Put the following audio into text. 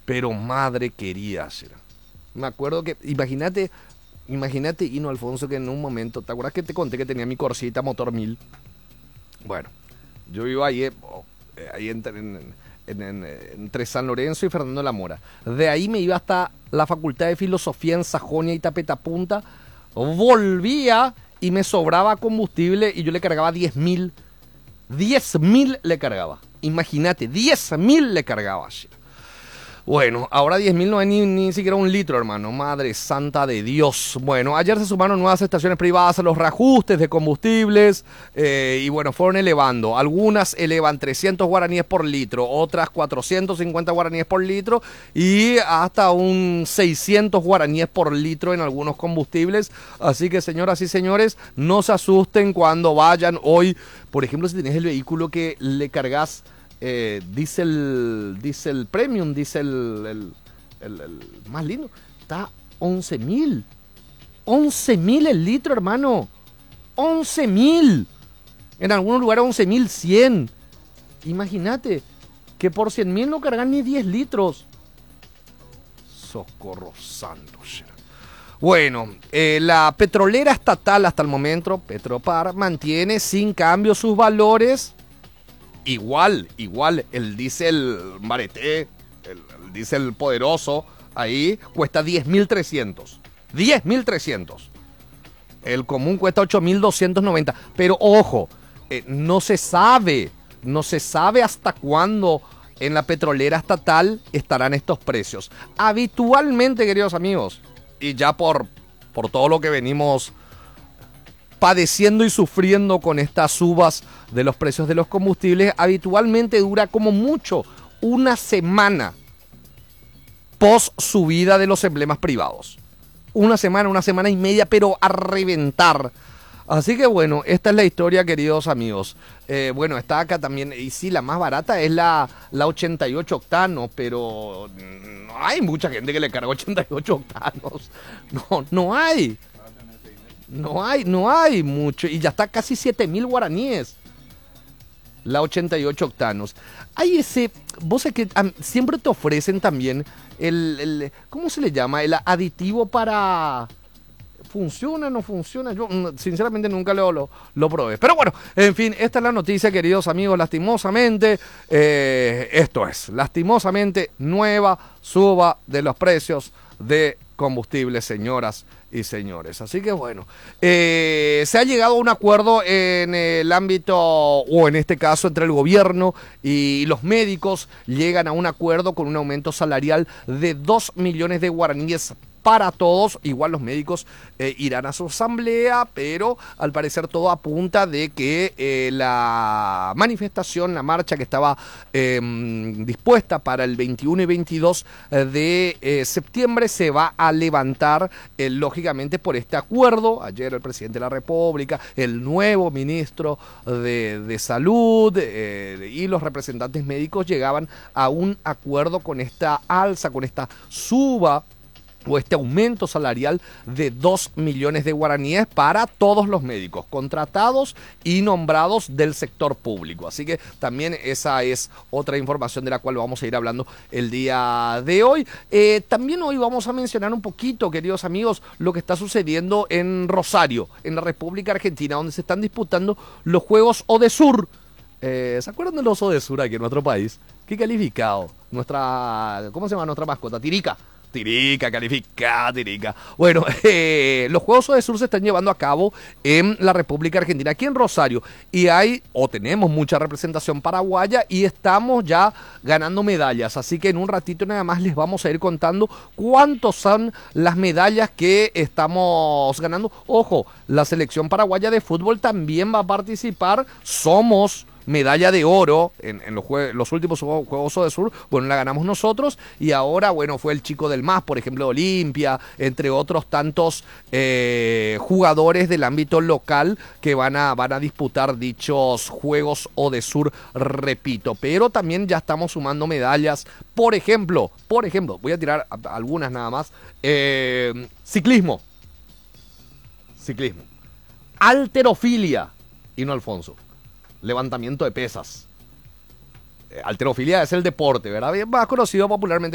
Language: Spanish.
Pero madre quería, será. Me acuerdo que, imagínate, Hino Alfonso, que en un momento, ¿te acuerdas que te conté que tenía mi Corsita motor 1000? Bueno, yo vivo ahí entre San Lorenzo y Fernando de la Mora. De ahí me iba hasta la Facultad de Filosofía en Sajonia y Tapetapunta. Volvía y me sobraba combustible y yo le cargaba 10.000. 10.000 le cargaba. Imagínate, 10.000 le cargaba. Bueno, ahora 10.000 no es ni siquiera un litro, hermano. Madre santa de Dios. Bueno, ayer se sumaron nuevas estaciones privadas a los reajustes de combustibles y bueno, fueron elevando. Algunas elevan 300 guaraníes por litro, otras 450 guaraníes por litro y hasta un 600 guaraníes por litro en algunos combustibles. Así que, señoras y señores, no se asusten cuando vayan hoy. Por ejemplo, si tenés el vehículo que le cargas diesel premium, diesel el más lindo, está 11.000. 11.000 el litro, hermano. 11.000. En algunos lugares 11.100. Imagínate que por 100.000 no cargan ni 10 litros. Socorro santo. Bueno, la petrolera estatal hasta el momento, Petropar, mantiene sin cambio sus valores. Igual, el diésel Mareté, el diésel poderoso, ahí cuesta 10.300. 10.300. El común cuesta 8.290. Pero ojo, no se sabe hasta cuándo en la petrolera estatal estarán estos precios. Habitualmente, queridos amigos, y ya por todo lo que venimos padeciendo y sufriendo con estas subas de los precios de los combustibles, habitualmente dura como mucho una semana post subida de los emblemas privados. Una semana y media, pero a reventar. Así que bueno, esta es la historia, queridos amigos. Bueno, está acá también, y sí, la más barata es la 88 octanos, pero no hay mucha gente que le carga 88 octanos. No hay. No hay mucho. Y ya está casi 7.000 guaraníes. La 88 octanos. Hay vos sabés que siempre te ofrecen también ¿cómo se le llama? El aditivo para... ¿Funciona o no funciona? Yo sinceramente nunca lo probé. Pero bueno, en fin, esta es la noticia, queridos amigos. Lastimosamente, lastimosamente, nueva suba de los precios de combustibles, señoras y señores. Así que bueno, se ha llegado a un acuerdo en el ámbito, o en este caso entre el gobierno y los médicos, llegan a un acuerdo con un aumento salarial de 2 millones de guaraníes para todos. Igual los médicos irán a su asamblea, pero al parecer todo apunta de que la manifestación, la marcha que estaba dispuesta para el 21 y 22 de septiembre se va a levantar, lógicamente, por este acuerdo. Ayer el presidente de la República, el nuevo ministro de Salud y los representantes médicos llegaban a un acuerdo con esta alza, con esta suba o este aumento salarial de 2 millones de guaraníes para todos los médicos contratados y nombrados del sector público. Así que también esa es otra información de la cual vamos a ir hablando el día de hoy. También hoy vamos a mencionar un poquito, queridos amigos, lo que está sucediendo en Rosario, en la República Argentina, donde se están disputando los Juegos Odesur. ¿Se acuerdan de los Odesur aquí en nuestro país? Qué calificado. ¿Cómo se llama nuestra mascota? Tirica, calificada, Tirica. Bueno, los Juegos Odesur se están llevando a cabo en la República Argentina, aquí en Rosario. Y tenemos mucha representación paraguaya y estamos ya ganando medallas. Así que en un ratito nada más les vamos a ir contando cuántos son las medallas que estamos ganando. Ojo, la selección paraguaya de fútbol también va a participar. Somos medalla de oro en los últimos Juegos Odesur. Bueno, la ganamos nosotros y ahora, bueno, fue el chico del MAS, por ejemplo, Olimpia, entre otros tantos jugadores del ámbito local que van a disputar dichos Juegos Odesur, repito. Pero también ya estamos sumando medallas, por ejemplo, voy a tirar algunas nada más. Ciclismo, halterofilia, Hino Alfonso, levantamiento de pesas. Halterofilia es el deporte, ¿verdad? Bien más conocido popularmente